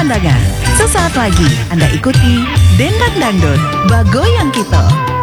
kondangan. Sesaat lagi Anda ikuti Dendang Dangdut Bagoyang Kita.